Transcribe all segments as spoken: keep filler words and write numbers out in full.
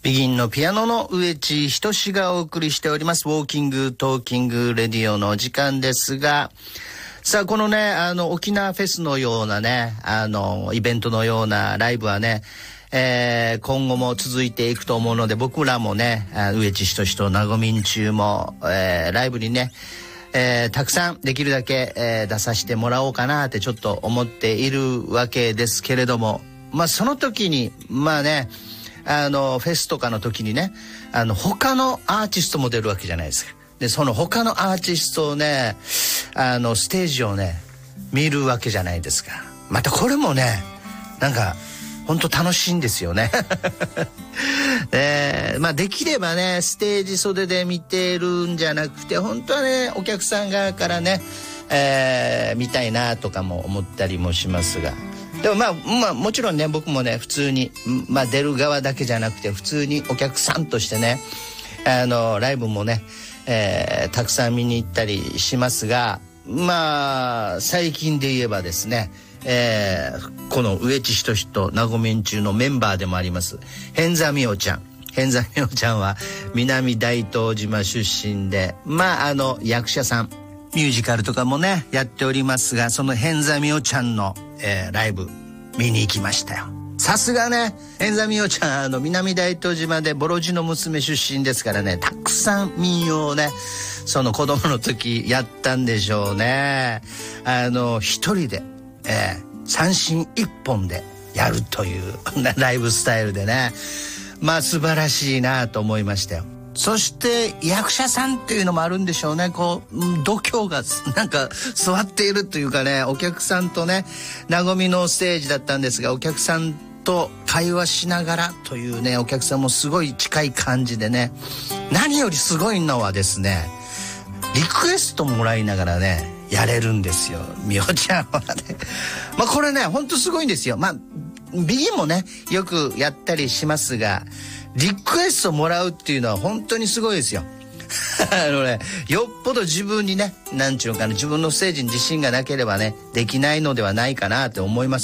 ビギンのピアノの植地仁がお送りしておりますウォーキングトーキングレディオの時間ですが、さあこのねあの沖縄フェスのようなねあのイベントのようなライブはね、えー、今後も続いていくと思うので、僕らもね植地仁となごみん中も、えー、ライブにね、えー、たくさんできるだけ、えー、出させてもらおうかなってちょっと思っているわけですけれども、まあその時にまあねあのフェスとかの時にねあの他のアーティストも出るわけじゃないですか。でその他のアーティストをねあのステージをね見るわけじゃないですか。またこれもねなんか本当楽しいんですよねえー、まあできればねステージ袖で見てるんじゃなくて本当はねお客さん側からね、えー、見たいなとかも思ったりもしますが、でもまあ、まあもちろんね僕もね普通に、まあ、出る側だけじゃなくて普通にお客さんとしてねあのライブもね、えー、たくさん見に行ったりしますが、まあ最近で言えばですね、えー、この植地仁となごみん中のメンバーでもあります偏座美桜ちゃん偏座美桜ちゃんは南大東島出身で、まああの役者さんミュージカルとかもねやっておりますが、その偏座美桜ちゃんの、えー、ライブ見に行きましたよ。さすがね偏座美桜ちゃんあの南大東島でボロジの娘出身ですからね、たくさん民謡をねその子供の時やったんでしょうね。あの一人で、えー、三振一本でやるというライブスタイルでね、まあ素晴らしいなと思いましたよ。そして役者さんっていうのもあるんでしょうね。こう度胸がなんか座っているというかね、お客さんとねなごみのステージだったんですがお客さんと会話しながらというねお客さんもすごい近い感じでね、何よりすごいのはですねリクエストもらいながらねやれるんですよみおちゃんはねまあこれねほんとすごいんですよ。まあビギンもねよくやったりしますがリクエストもらうっていうのは本当にすごいですよあのねよっぽど自分にねなんちゅうのかな自分のステージに自信がなければねできないのではないかなと思います。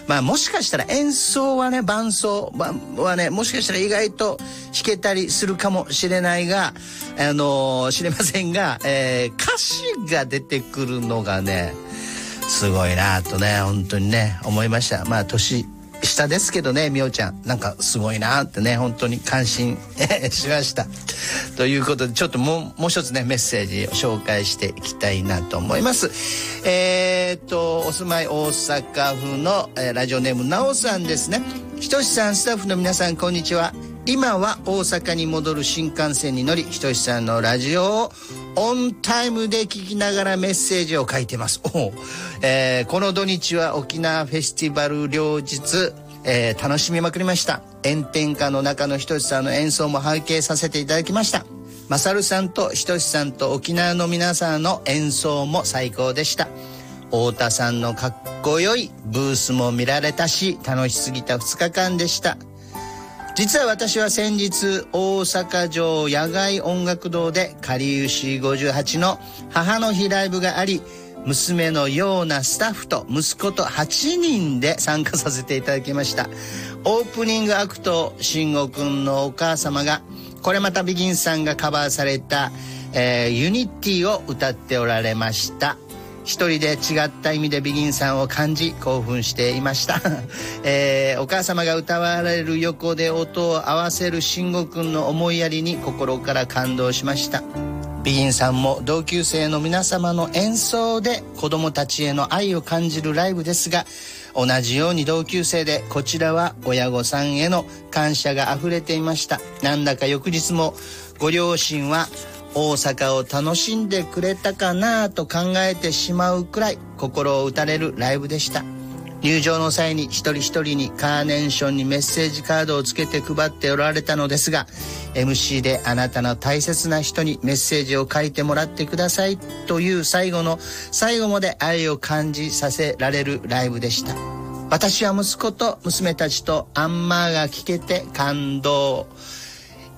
まあもしかしたら演奏はね伴奏はねもしかしたら意外と弾けたりするかもしれないがあのー、知れませんが、えー、歌詞が出てくるのがねすごいなとね本当にね思いました。まあ年下ですけどねみおちゃんなんかすごいなってね本当に感心しましたということでちょっともうもう一つねメッセージを紹介していきたいなと思います。えー、っとお住まい大阪府の、えー、ラジオネームなおさんですね。ひとしさんスタッフの皆さんこんにちは。今は大阪に戻る新幹線に乗りひとしさんのラジオをオンタイムで聞きながらメッセージを書いてます。お、えー、この土日は沖縄フェスティバル両日、えー、楽しみまくりました。炎天下の中のひとしさんの演奏も拝見させていただきました。まさるさんとひとしさんと沖縄の皆さんの演奏も最高でした。太田さんのかっこよいブースも見られたし楽しすぎたふつかかんでした。実は私は先日大阪城野外音楽堂でかりゆしごじゅうはちの母の日ライブがあり、娘のようなスタッフと息子とはちにんで参加させていただきました。オープニングアクト慎吾くんのお母様がこれまたビギンさんがカバーされた、えー、ユニティを歌っておられました。一人で違った意味でビギンさんを感じ興奮していました、えー、お母様が歌われる横で音を合わせる慎吾くんの思いやりに心から感動しました。ビギンさんも同級生の皆様の演奏で子供たちへの愛を感じるライブですが、同じように同級生でこちらは親御さんへの感謝があふれていました。なんだか翌日もご両親は大阪を楽しんでくれたかなと考えてしまうくらい心を打たれるライブでした。入場の際に一人一人にカーネーションにメッセージカードをつけて配っておられたのですが、 エムシー であなたの大切な人にメッセージを書いてもらってくださいという最後の最後まで愛を感じさせられるライブでした。私は息子と娘たちとアンマーが聴けて感動。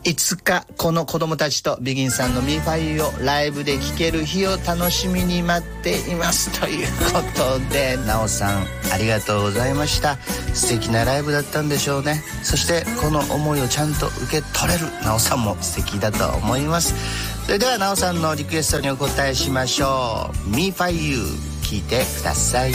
いつかこの子供たちとビギンさんのミーファイユーをライブで聴ける日を楽しみに待っていますということで、なおさんありがとうございました。素敵なライブだったんでしょうね。そしてこの思いをちゃんと受け取れるなおさんも素敵だと思います。それではなおさんのリクエストにお答えしましょう。ミーファイユー聴いてください。